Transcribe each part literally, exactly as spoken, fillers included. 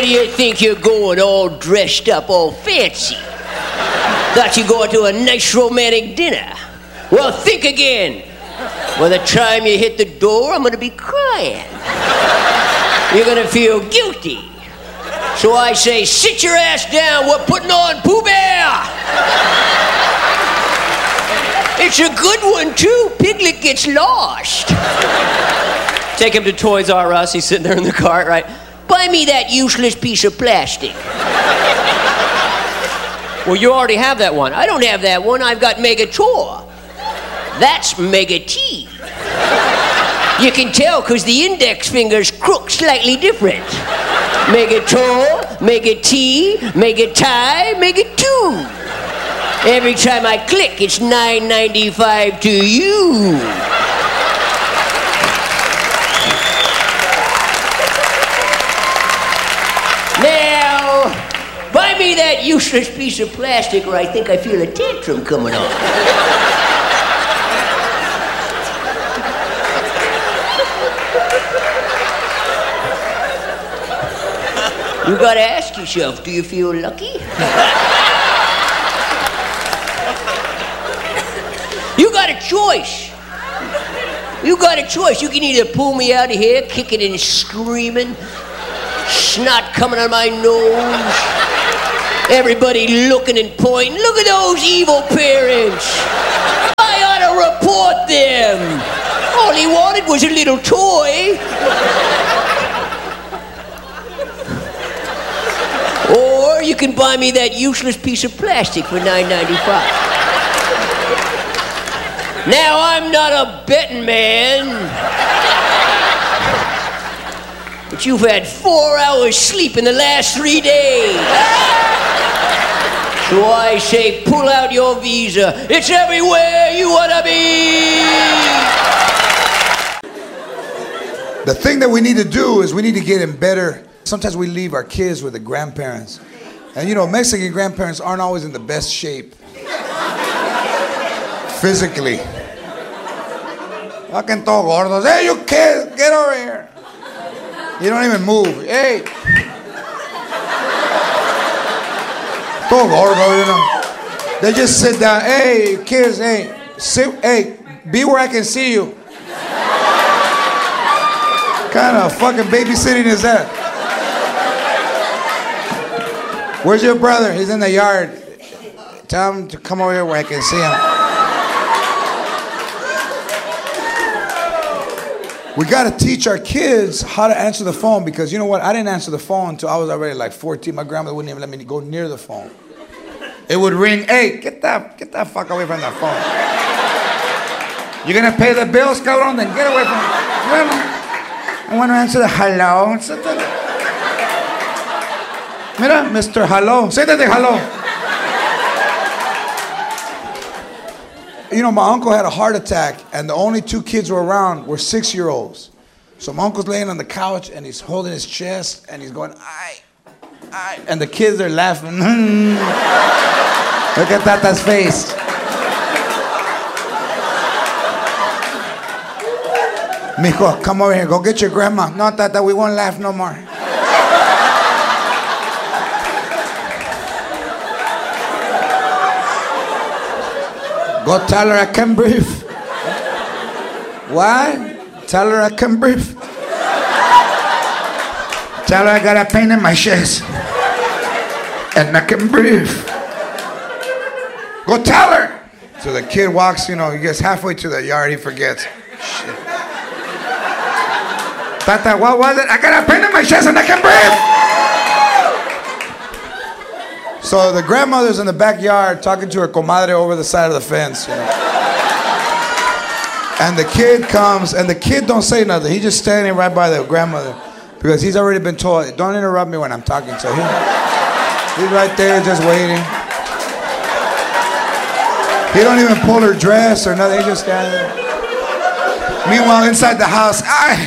do you think you're going all dressed up, all fancy? Thought you'd go to a nice romantic dinner. Well, think again. By the time you hit the door, I'm gonna be crying. You're gonna feel guilty. So I say, sit your ass down, we're putting on Pooh Bear! It's a good one, too. Piglet gets lost. Take him to Toys R Us, he's sitting there in the cart, right? Buy me that useless piece of plastic. Well, you already have that one. I don't have that one, I've got Megator. That's Mega T. You can tell because the index finger's crook slightly different. Megator, Mega T, Mega Tie, Mega two. Every time I click, it's nine ninety-five to you. Now, buy me that useless piece of plastic or I think I feel a tantrum coming on. You gotta ask yourself, do you feel lucky? You got a choice. You got a choice. You can either pull me out of here, kicking and screaming, snot coming out of my nose, everybody looking and pointing. Look at those evil parents. I ought to report them. All he wanted was a little toy. Or you can buy me that useless piece of plastic for nine ninety-five. Now, I'm not a betting man, but you've had four hours sleep in the last three days. So I say, pull out your visa. It's everywhere you want to be. The thing that we need to do is we need to get in better. Sometimes we leave our kids with the grandparents. And you know, Mexican grandparents aren't always in the best shape. Physically. Fucking todo gordos. Hey, you kids, get over here. You don't even move. Hey. Todo gordo, you know. They just sit down. Hey, kids, hey, sit, hey, be where I can see you. What kind of fucking babysitting is that? Where's your brother? He's in the yard. Tell him to come over here where I can see him. We got to teach our kids how to answer the phone because you know what? I didn't answer the phone until I was already like fourteen. My grandmother wouldn't even let me go near the phone. It would ring. Hey, get that, get that fuck away from that phone. You're going to pay the bills, cabrón? Then get away from it. I want to answer the hello. Mira, Mister Hello. Siéntate, hello. You know, my uncle had a heart attack, and the only two kids who were around were six-year-olds. So my uncle's laying on the couch, and he's holding his chest, and he's going, ay, ay. And the kids are laughing. Look at Tata's face. Mijo, come over here. Go get your grandma. No, Tata, we won't laugh no more. Go tell her I can breathe. What? Tell her I can breathe. Tell her I got a pain in my chest. And I can breathe. Go tell her. So the kid walks, you know, he gets halfway to the yard, he forgets. Shit. Tata, what was it? I got a pain in my chest and I can breathe. So the grandmother's in the backyard talking to her comadre over the side of the fence, you know. And the kid comes, and the kid don't say nothing. He's just standing right by the grandmother because he's already been told, don't interrupt me when I'm talking. So he, he's right there just waiting. He don't even pull her dress or nothing. He just standing there. Meanwhile, inside the house, ay,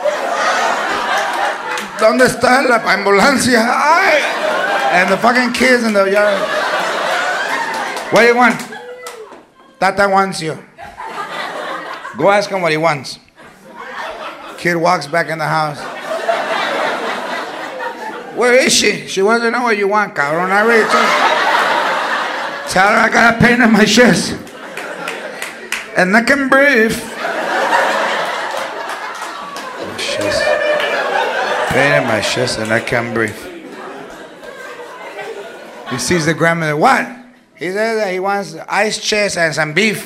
¿dónde está la ambulancia? Ay. And the fucking kids in the yard. What do you want? Tata wants you. Go ask him what he wants. Kid walks back in the house. Where is she? She wants to know what you want, cabrón. I already told her. Tell her I got a pain in my chest. And I can breathe. My chest. Pain in my chest and I can't breathe. He sees the grandmother. What? He says that he wants ice chest and some beef.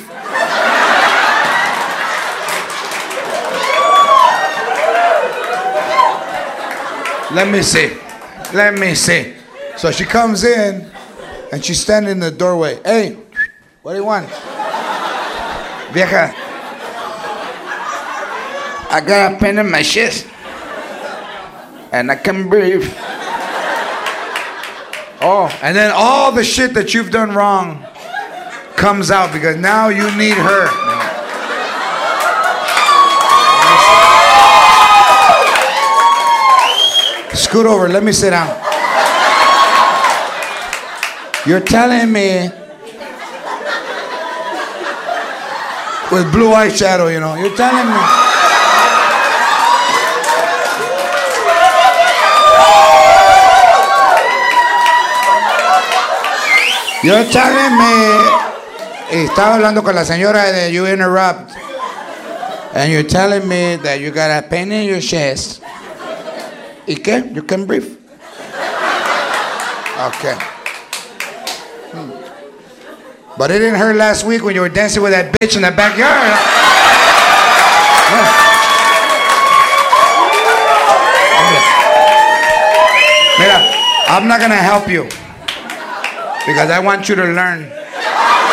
Let me see. Let me see. So she comes in and she's standing in the doorway. Hey, what do you want? Vieja. I got a pain in my chest. And I can breathe. Oh, and then all the shit that you've done wrong comes out because now you need her. Scoot over, let me sit down. You're telling me with blue eyeshadow, you know, you're telling me. You're telling me, estaba hablando con la señora de You Interrupt, and you're telling me that you got a pain in your chest. ¿Y qué? You can breathe. Okay. Hmm. But it didn't hurt last week when you were dancing with that bitch in the backyard. Mira, I'm not gonna help you because I want you to learn.